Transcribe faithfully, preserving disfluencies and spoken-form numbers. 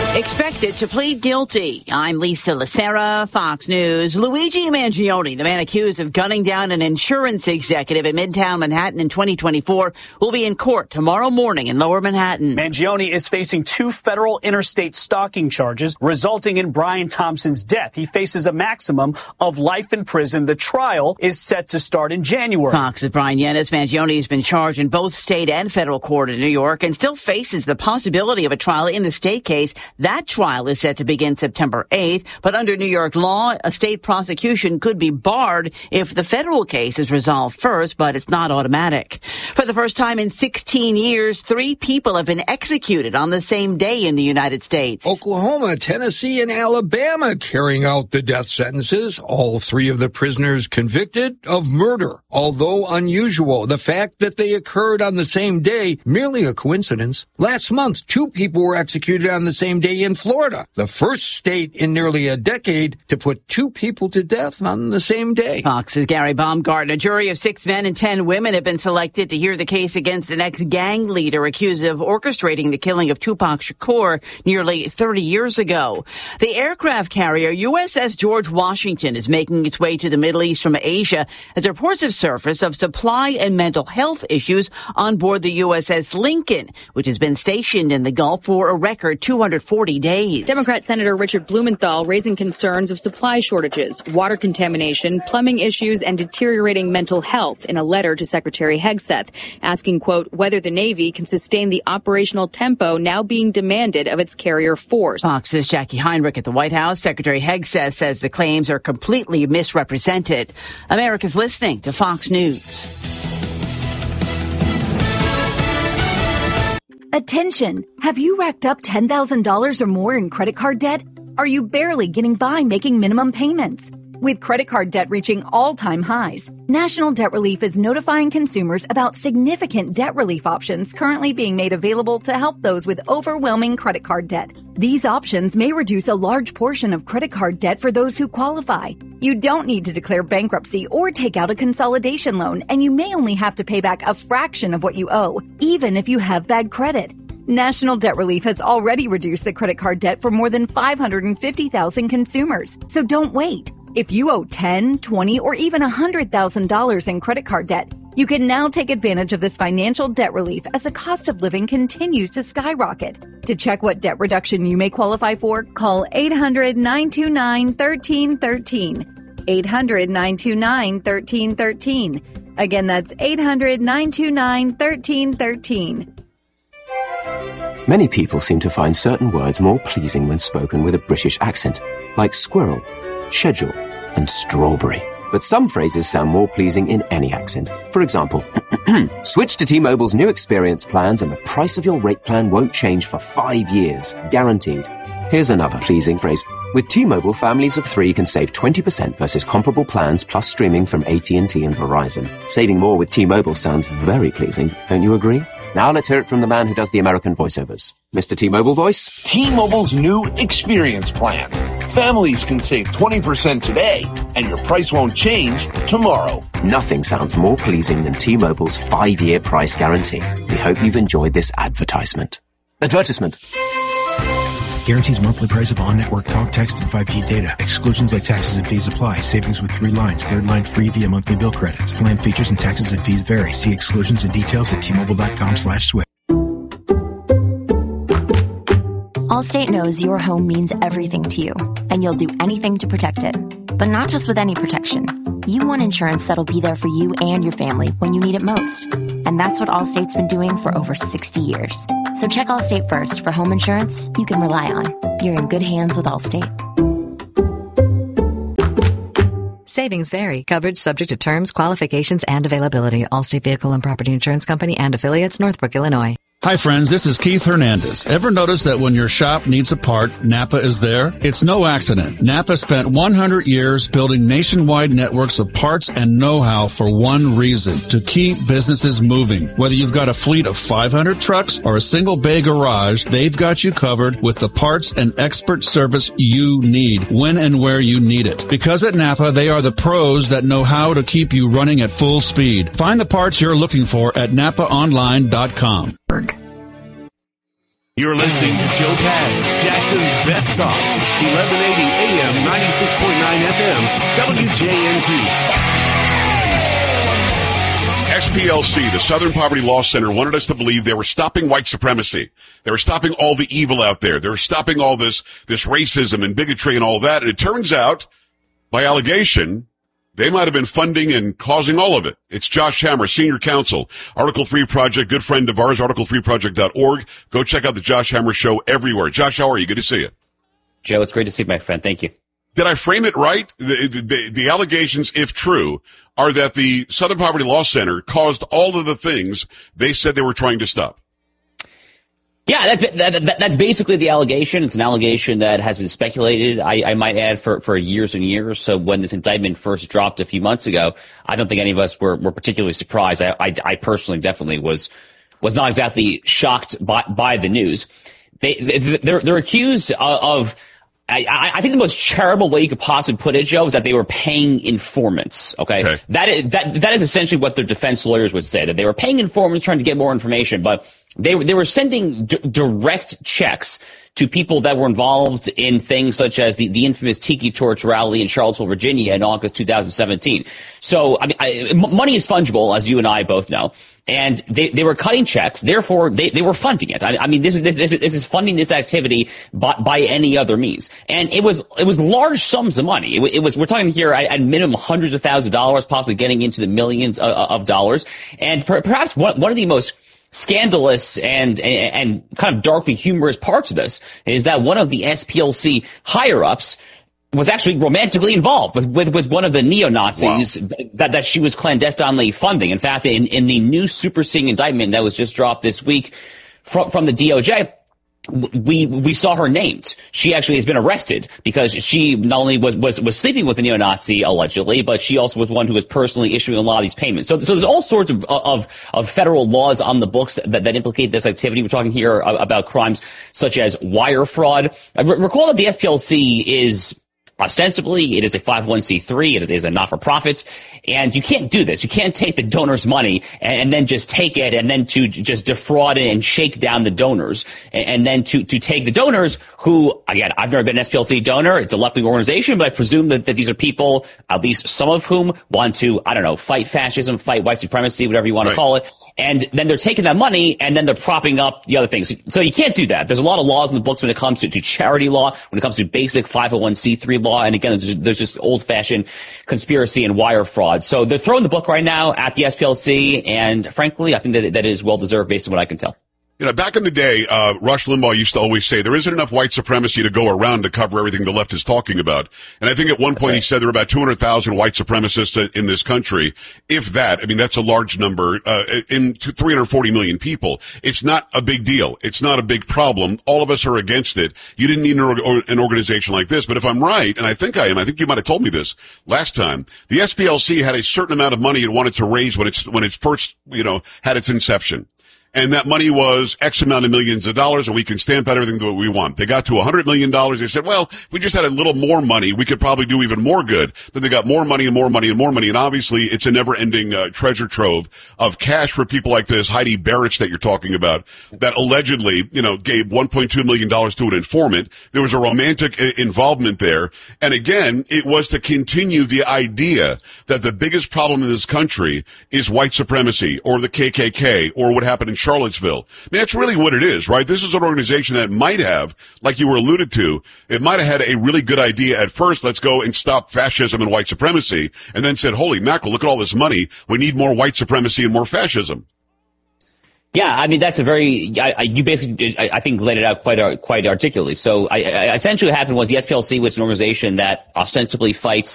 Expected to plead guilty. I'm Lisa Lacera, Fox News. Luigi Mangione, the man accused of gunning down an insurance executive in Midtown Manhattan in twenty twenty-four, will be in court tomorrow morning in Lower Manhattan. Mangione is facing two federal interstate stalking charges resulting in Brian Thompson's death. He faces a maximum of life in prison. The trial is set to start in January. Fox's Brian Yennis. Mangione has been charged in both state and federal court in New York and still faces the possibility of a trial in the state case. That trial is set to begin September eighth, but under New York law, a state prosecution could be barred if the federal case is resolved first, but it's not automatic. For the first time in sixteen years, three people have been executed on the same day in the United States. Oklahoma, Tennessee, and Alabama carrying out the death sentences. All three of the prisoners convicted of murder. Although unusual, the fact that they occurred on the same day, merely a coincidence. Last month, two people were executed on the same day in Florida, the first state in nearly a decade to put two people to death on the same day. Fox's Gary Baumgarten. A jury of six men and ten women have been selected to hear the case against an ex-gang leader accused of orchestrating the killing of Tupac Shakur nearly thirty years ago. The aircraft carrier U S S George Washington is making its way to the Middle East from Asia as reports have surfaced of supply and mental health issues on board the U S S Lincoln, which has been stationed in the Gulf for a record two hundred forty days. Democrat Senator Richard Blumenthal raising concerns of supply shortages, water contamination, plumbing issues, and deteriorating mental health in a letter to Secretary Hegseth, asking, quote, whether the Navy can sustain the operational tempo now being demanded of its carrier force. Fox's Jackie Heinrich at the White House. Secretary Hegseth says the claims are completely misrepresented. America's listening to Fox News. Attention! Have you racked up ten thousand dollars or more in credit card debt? Are you barely getting by making minimum payments? With credit card debt reaching all-time highs, National Debt Relief is notifying consumers about significant debt relief options currently being made available to help those with overwhelming credit card debt. These options may reduce a large portion of credit card debt for those who qualify. You don't need to declare bankruptcy or take out a consolidation loan, and you may only have to pay back a fraction of what you owe, even if you have bad credit. National Debt Relief has already reduced the credit card debt for more than five hundred fifty thousand consumers, so don't wait. If you owe ten thousand dollars, twenty thousand dollars, or even one hundred thousand dollars in credit card debt, you can now take advantage of this financial debt relief as the cost of living continues to skyrocket. To check what debt reduction you may qualify for, call eight hundred, nine two nine, one three one three. eight hundred, nine two nine, one three one three. Again, that's eight hundred, nine two nine, one three one three. Many people seem to find certain words more pleasing when spoken with a British accent, like squirrel, schedule, and strawberry. But some phrases sound more pleasing in any accent. For example, switch to T-Mobile's new experience plans and the price of your rate plan won't change for five years, guaranteed. Here's another pleasing phrase. With T-Mobile, families of three can save twenty percent versus comparable plans plus streaming from A T and T and Verizon. Saving more with T-Mobile sounds very pleasing, don't you agree? Now let's hear it from the man who does the American voiceovers. Mister T-Mobile voice. T-Mobile's new experience plans. Families can save twenty percent today, and your price won't change tomorrow. Nothing sounds more pleasing than T-Mobile's five-year price guarantee. We hope you've enjoyed this advertisement. Advertisement. Guarantees monthly price of on-network talk, text, and five G data. Exclusions like taxes and fees apply. Savings with three lines. Third line free via monthly bill credits. Plan features and taxes and fees vary. See exclusions and details at T-Mobile.com slash switch. Allstate knows your home means everything to you, and you'll do anything to protect it. But not just with any protection. You want insurance that'll be there for you and your family when you need it most. And that's what Allstate's been doing for over sixty years. So check Allstate first for home insurance you can rely on. You're in good hands with Allstate. Savings vary. Coverage subject to terms, qualifications, and availability. Allstate Vehicle and Property Insurance Company and affiliates, Northbrook, Illinois. Hi friends, this is Keith Hernandez. Ever notice that when your shop needs a part, Napa is there? It's no accident. Napa spent one hundred years building nationwide networks of parts and know-how for one reason, to keep businesses moving. Whether you've got a fleet of five hundred trucks or a single bay garage, they've got you covered with the parts and expert service you need when and where you need it. Because at Napa, they are the pros that know how to keep you running at full speed. Find the parts you're looking for at napa online dot com. You're listening to Joe Pags, Jackson's Best Talk, eleven eighty A M, ninety-six point nine F M, W J N T. S P L C, the Southern Poverty Law Center, wanted us to believe they were stopping white supremacy. They were stopping all the evil out there. They were stopping all this, this racism and bigotry and all that. And it turns out, by allegation, they might have been funding and causing all of it. It's Josh Hammer, Senior Counsel, Article three Project, good friend of ours, article three project dot org. Go check out the Josh Hammer Show everywhere. Josh, how are you? Good to see you. Joe, it's great to see you, my friend. Thank you. Did I frame it right? The, the, the allegations, if true, are that the Southern Poverty Law Center caused all of the things they said they were trying to stop. Yeah, that's that, that, that's basically the allegation. It's an allegation that has been speculated, I, I might add, for, for years and years. So when this indictment first dropped a few months ago, I don't think any of us were, were particularly surprised. I, I, I personally definitely was was not exactly shocked by, by the news. They, they're, they're accused of, I, I think the most charitable way you could possibly put it, Joe, is that they were paying informants. Okay, okay. That is that that is essentially what their defense lawyers would say, that they were paying informants trying to get more information, but they they were sending d- direct checks to people that were involved in things such as the, the infamous Tiki Torch rally in Charlottesville, Virginia in August two thousand seventeen. So, I mean, I, m- money is fungible, as you and I both know. And they, they were cutting checks, therefore they, they were funding it. I, I mean, this is, this is, this is funding this activity by, by any other means. And it was, it was large sums of money. It, it was, we're talking here at, at minimum hundreds of thousands of dollars, possibly getting into the millions of, of dollars. And per, perhaps one, one of the most scandalous and, and, and kind of darkly humorous parts of this is that one of the S P L C higher-ups was actually romantically involved with, with, with one of the neo-Nazis wow. that, that she was clandestinely funding. In fact, in, in the new superseding indictment that was just dropped this week from, from the D O J, we, we saw her named. She actually has been arrested because she not only was, was, was sleeping with a neo-Nazi allegedly, but she also was one who was personally issuing a lot of these payments. So, so there's all sorts of, of, of federal laws on the books that, that implicate this activity. We're talking here about crimes such as wire fraud. Recall that the S P L C is ostensibly, it is a five oh one c three. It is, is a not-for-profit. And you can't do this. You can't take the donor's money and, and then just take it and then to just defraud and shake down the donors. And, and then to, to take the donors who, again, I've never been an S P L C donor. It's a left-wing organization, but I presume that, that these are people, at least some of whom want to, I don't know, fight fascism, fight white supremacy, whatever you want right. to call it. And then they're taking that money and then they're propping up the other things. So you can't do that. There's a lot of laws in the books when it comes to, to charity law, when it comes to basic five oh one c three law. And again, there's, there's just old-fashioned conspiracy and wire fraud. So they're throwing the book right now at the S P L C. And frankly, I think that that is well-deserved based on what I can tell. You know, back in the day, uh, Rush Limbaugh used to always say there isn't enough white supremacy to go around to cover everything the left is talking about. And I think at one point right. he said there were about two hundred thousand white supremacists in this country. If that, I mean, that's a large number, uh, in three hundred forty million people. It's not a big deal. It's not a big problem. All of us are against it. You didn't need an, an organization like this. But if I'm right, and I think I am, I think you might have told me this last time, the S P L C had a certain amount of money it wanted to raise when it's, when it first, you know, had its inception. And that money was X amount of millions of dollars, and we can stamp out everything that we want. They got to one hundred million dollars. They said, well, if we just had a little more money, we could probably do even more good. Then they got more money and more money and more money. And obviously, it's a never-ending uh, treasure trove of cash for people like this Heidi Barrich that you're talking about, that allegedly, you know, gave one point two million dollars to an informant. There was a romantic uh, involvement there. And again, it was to continue the idea that the biggest problem in this country is white supremacy or the K K K or what happened in Charlottesville. I mean, that's really what it is, right? This is an organization that might have, like you were alluded to, it might have had a really good idea at first. Let's go and stop fascism and white supremacy. And then said, holy mackerel, look at all this money. We need more white supremacy and more fascism. Yeah, I mean, that's a very, I, I, you basically, I, I think, laid it out quite uh, quite articulately. So I, I, essentially what happened was the S P L C was an organization that ostensibly fights